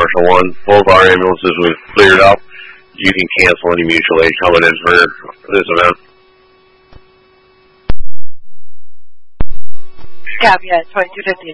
Marshal 1. Both our ambulances we've cleared up. You can cancel any mutual aid coming in for this event. Copy that, 2215.